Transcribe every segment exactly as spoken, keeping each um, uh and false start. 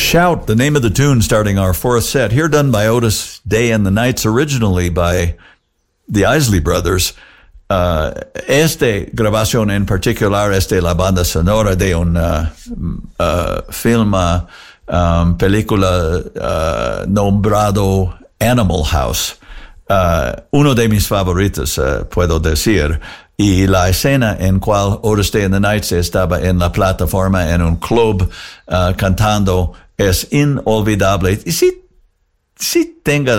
Shout, the name of the tune starting our fourth set, here done by Otis Day and the Knights, originally by the Isley Brothers. Uh, este grabación en particular es de la banda sonora de un uh, uh, film, uh, um, película uh, nombrado Animal House. Uh, uno de mis favoritos, uh, puedo decir. Y la escena en cual Otis Day and the Knights estaba en la plataforma en un club uh, cantando es inolvidable. Y si, si tenga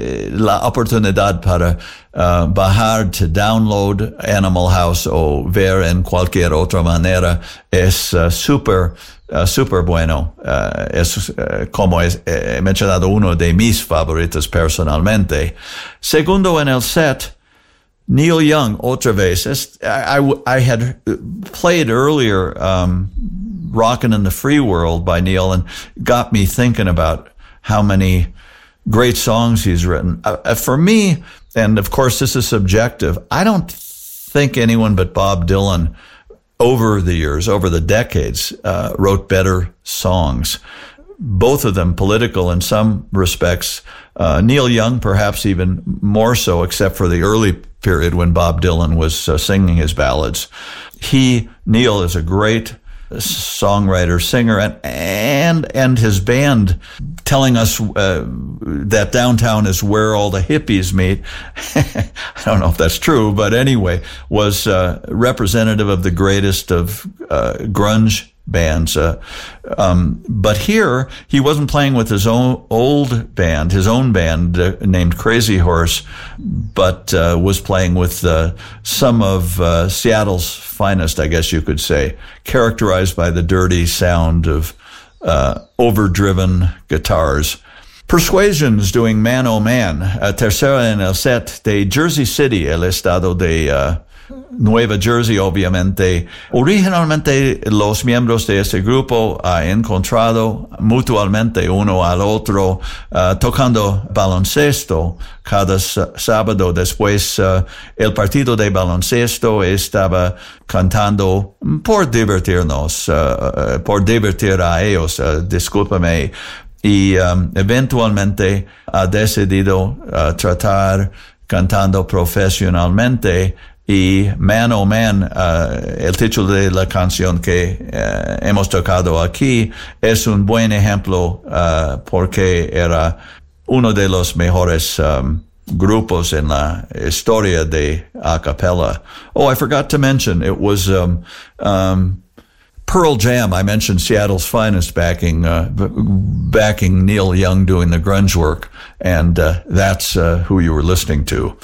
la oportunidad para uh, bajar to download Animal House o ver en cualquier otra manera, es uh, súper, uh, súper bueno. Uh, es, uh, como he eh, mencionado, uno de mis favoritos personalmente. Segundo en el set, Neil Young, otra vez. I, I, I had played earlier um, Rockin' in the Free World by Neil and got me thinking about how many great songs he's written. Uh, for me, and of course this is subjective, I don't think anyone but Bob Dylan over the years, over the decades, uh, wrote better songs. Both of them political in some respects. Uh, Neil Young, perhaps even more so, except for the early period when Bob Dylan was uh, singing his ballads. He, Neil, is a great songwriter, singer, and and, and his band telling us uh, that downtown is where all the hippies meet. I don't know if that's true, but anyway, was uh, representative of the greatest of uh, grunge bands. Uh, um, but here, he wasn't playing with his own old band, his own band uh, named Crazy Horse, but uh, was playing with uh, some of uh, Seattle's finest, I guess you could say, characterized by the dirty sound of uh, overdriven guitars. Persuasion's doing Man Oh Man, uh, tercera en el set de Jersey City, el estado de uh, Nueva Jersey, obviamente. Originalmente, los miembros de este grupo han encontrado mutuamente uno al otro uh, tocando baloncesto cada s- sábado. Después, uh, el partido de baloncesto estaba cantando por divertirnos, uh, por divertir a ellos, uh, discúlpame. Y um, eventualmente ha decidido uh, tratar cantando profesionalmente. Y Man Oh Man, uh, el título de la canción que uh, hemos tocado aquí, es un buen ejemplo uh, porque era uno de los mejores um, grupos en la historia de a cappella. Oh, I forgot to mention, it was um, um, Pearl Jam. I mentioned Seattle's finest backing uh, backing Neil Young doing the grunge work, and uh, that's uh, who you were listening to.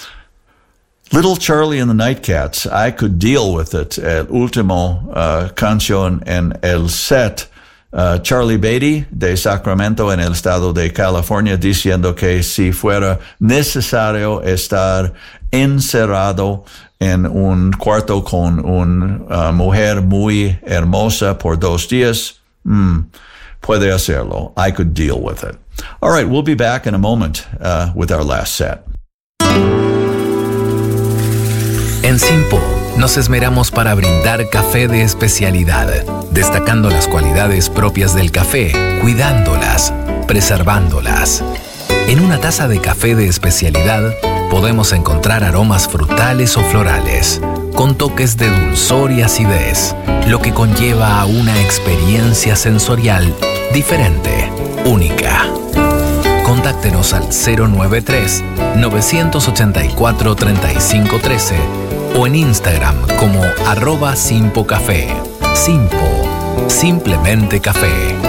Little Charlie and the Nightcats, I could deal with it. El último uh, canción en el set, uh, Charlie Beatty de Sacramento en el estado de California, diciendo que si fuera necesario estar encerrado en un cuarto con una uh, mujer muy hermosa por dos días, mm, puede hacerlo. I could deal with it. All right, we'll be back in a moment uh, with our last set. En Simpo nos esmeramos para brindar café de especialidad, destacando las cualidades propias del café, cuidándolas, preservándolas. En una taza de café de especialidad podemos encontrar aromas frutales o florales, con toques de dulzor y acidez, lo que conlleva a una experiencia sensorial diferente, única. Contáctenos al cero nueve tres, nueve ocho cuatro, tres cinco uno tres o en Instagram como arroba Simpo Café. Simpo, simplemente café.